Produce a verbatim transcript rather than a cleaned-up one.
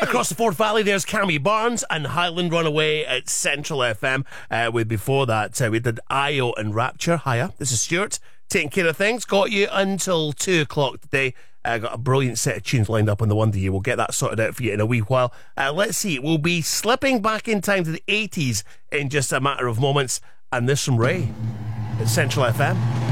Across the Forth Valley, there's Cammy Barnes and Highland Runaway at Central F M. Uh, with before that, uh, we did Io and Rapture. Hiya, this is Stuart, taking care of things. Got you until two o'clock today. Uh, got a brilliant set of tunes lined up on the Wonder Year. We'll get that sorted out for you in a wee while. Uh, let's see, we'll be slipping back in time to the eighties in just a matter of moments. And this from Ray at Central F M.